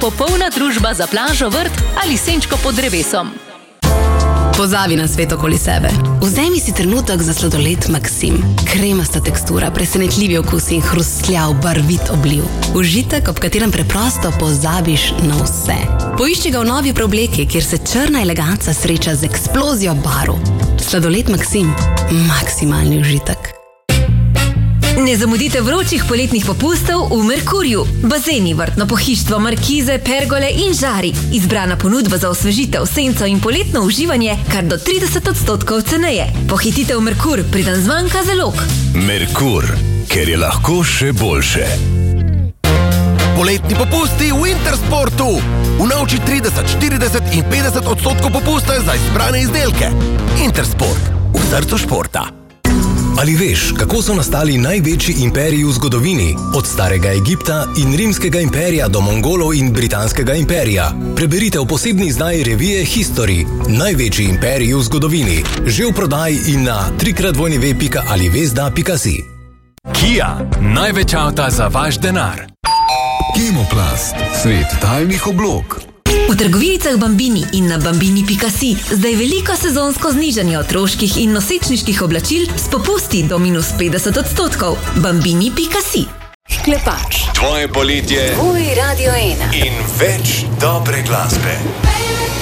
popolna družba za plažo, vrt ali senčko pod drevesom. Pozabi na svet okoli sebe. Vzemi si trenutek za sladoled Maksim. Kremasta tekstura, presenetljivi okus in hrustljav, barvit obliv. Užitek, ob katerem preprosto pozabiš na vse. Poišči ga v novi preobleki, kjer se črna eleganca sreča z eksplozijo barv. Sladoled Maksim. Maksimalni užitek. Ne zamudite vročih poletnih popustov v Merkurju. Bazeni, vrtno pohištvo, markize, pergole in žari. Izbrana ponudba za osvežitev, senco in poletno uživanje kar do 30% ceneje. Pohitite v Merkur, preden zmanjka zalog. Merkur, ker je lahko še boljše. Poletni popusti v Intersportu. Unovči 30, 40 in 50% popusta za izbrane izdelke. Intersport, v srcu športa. Ali veš, kako so nastali največji imperiji v zgodovini? Od starega Egipta in rimskega imperija do Mongolov in britanskega imperija. Preberite v posebni izdaji revije History. Največji imperiji v zgodovini. Že v prodaji in na www.alivesda.si. Kia, največ avta za vaš denar. Kemoplast, svet daljnih oblog. V trgovinicah Bambini in na bambini.si zdaj veliko sezonsko znižanje otroških in nosečniških oblačil s popusti do -50%. Bambini.si. Klepač. Tvoje poletje. Tvoj Radio 1. In več dobre glasbe.